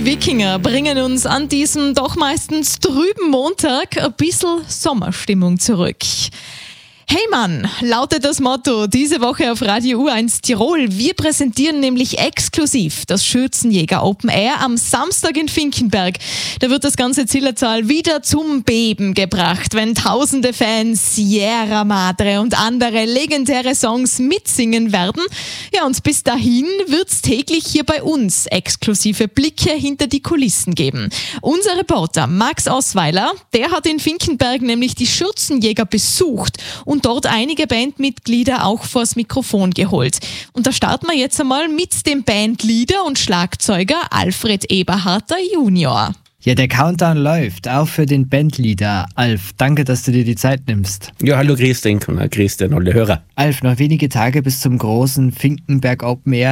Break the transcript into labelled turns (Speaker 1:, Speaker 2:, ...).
Speaker 1: Wikinger bringen uns an diesem doch meistens trüben Montag ein bisschen Sommerstimmung zurück. Hey Mann, lautet das Motto diese Woche auf Radio U1 Tirol. Wir präsentieren nämlich exklusiv das Schürzenjäger Open Air am Samstag in Finkenberg. Da wird das ganze Zillertal wieder zum Beben gebracht, wenn tausende Fans Sierra Madre und andere legendäre Songs mitsingen werden. Ja, und bis dahin wird's täglich hier bei uns exklusive Blicke hinter die Kulissen geben. Unser Reporter Max Osweiler, der hat in Finkenberg nämlich die Schürzenjäger besucht und dort einige Bandmitglieder auch vors Mikrofon geholt. Und da starten wir jetzt einmal mit dem Bandleader und Schlagzeuger Alfred Eberharter Junior.
Speaker 2: Ja, der Countdown läuft, auch für den Bandleader. Alf, danke, dass du dir die Zeit nimmst.
Speaker 3: Ja, hallo, grüß dich und grüß dich an alle Hörer.
Speaker 2: Alf, noch wenige Tage bis zum großen Finkenberg Open Air.